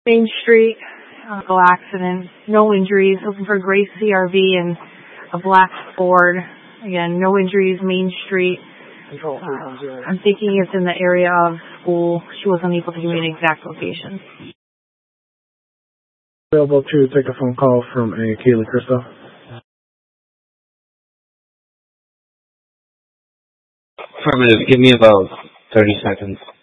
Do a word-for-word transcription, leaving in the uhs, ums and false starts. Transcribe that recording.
Main Street, uh, accident, no injuries. Looking for Grace C R V and a black Ford. Again, no injuries, Main Street. Uh, I'm thinking it's in the area of school. She wasn't able to give me an exact location. Available to take a phone call from a Kaylee Crystal. Affirmative. Give me about thirty seconds.